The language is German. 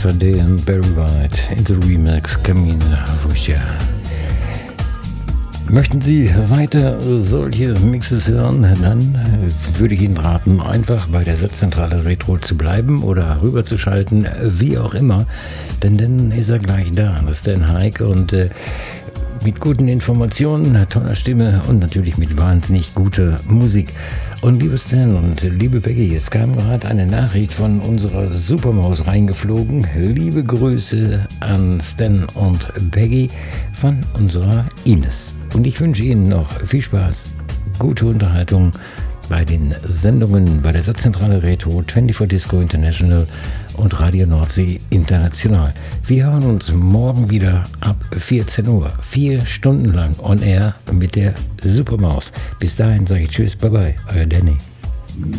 Sade and Barry White in the Remix Camino Fuchsia. Möchten Sie weiter solche Mixes hören, dann würde ich Ihnen raten, einfach bei der Setzzentrale Retro zu bleiben oder rüberzuschalten, wie auch immer, denn dann ist er gleich da, das ist Dan Heik und mit guten Informationen, toller Stimme und natürlich mit wahnsinnig guter Musik. Und liebe Stan und liebe Peggy, jetzt kam gerade eine Nachricht von unserer Supermaus reingeflogen. Liebe Grüße an Stan und Peggy von unserer Ines. Und ich wünsche Ihnen noch viel Spaß, gute Unterhaltung bei den Sendungen bei der Satzzentrale Retro, 24 Disco International und Radio Nordsee International. Wir hören uns morgen wieder ab 14 Uhr, 4 Stunden lang on air mit der Supermaus. Bis dahin sage ich Tschüss, bye bye, euer Danny.